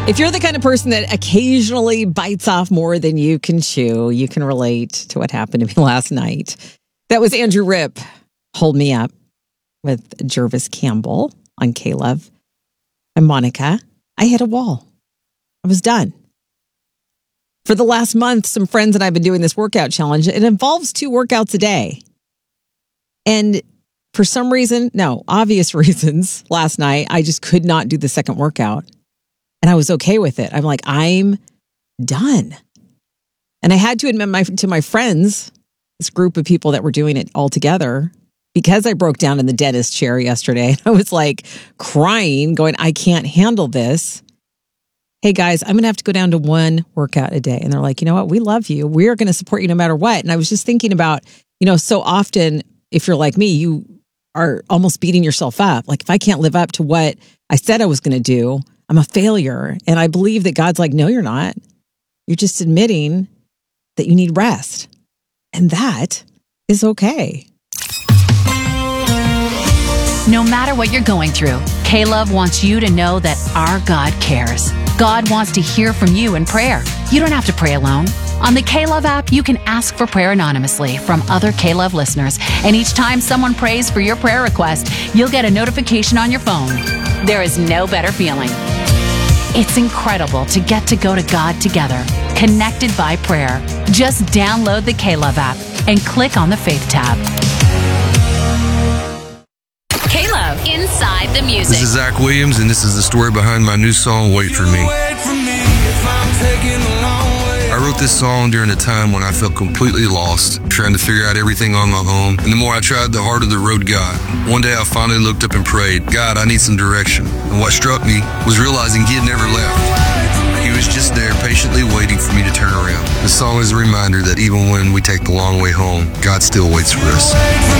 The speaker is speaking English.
If you're the kind of person that occasionally bites off more than you can chew, you can relate to what happened to me last night. That was Andrew Ripp, Hold Me Up, with Jervis Campbell on K-Love. And Monica, I hit a wall. I was done. For the last month, some friends and I have been doing this workout challenge. It involves 2 workouts a day. And for some reason, obvious reasons, last night, I just could not do the second workout. And I was okay with it. I'm like, I'm done. And I had to admit to my friends, this group of people that were doing it all together, because I broke down in the dentist chair yesterday. I was like crying, going, I can't handle this. Hey guys, I'm going to have to go down to 1 workout a day. And they're like, you know what? We love you. We're going to support you no matter what. And I was just thinking about, so often, if you're like me, you are almost beating yourself up. Like, if I can't live up to what I said I was going to do, I'm a failure. And I believe that God's like, no, you're not. You're just admitting that you need rest. And that is okay. No matter what you're going through, K-Love wants you to know that our God cares. God wants to hear from you in prayer. You don't have to pray alone. On the K-Love app, you can ask for prayer anonymously from other K-Love listeners. And each time someone prays for your prayer request, you'll get a notification on your phone. There is no better feeling. It's incredible to get to go to God together, connected by prayer. Just download the K-Love app and click on the Faith tab. K-Love, Inside the Music. This is Zach Williams, and this is the story behind my new song, Wait For Me. I wrote this song during a time when I felt completely lost, trying to figure out everything on my own. And the more I tried, the harder the road got. One day I finally looked up and prayed, God, I need some direction. And what struck me was realizing he had never left. He was just there patiently waiting for me to turn around. The song is a reminder that even when we take the long way home, God still waits for us.